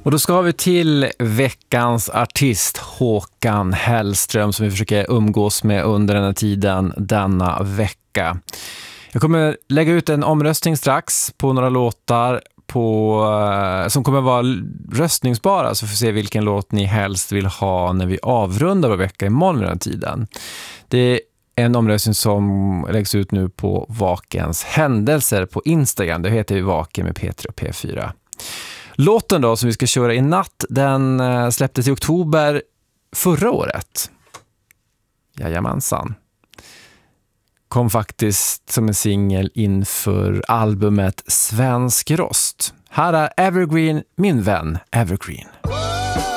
Och då ska vi till veckans artist Håkan Hellström som vi försöker umgås med under den här tiden denna vecka. Jag kommer lägga ut en omröstning strax på några låtar som kommer vara röstningsbara, så får vi se vilken låt ni helst vill ha när vi avrundar vår vecka imorgon vid den tiden. Det är en omröstning som läggs ut nu på Vakens händelser på Instagram. Det heter ju Vaken med P3 och P4. Låten då som vi ska köra i natt, den släpptes i oktober förra året. Jajamensan. Kom faktiskt som en singel inför albumet Svensk Rost. Här är Evergreen, min vän Evergreen.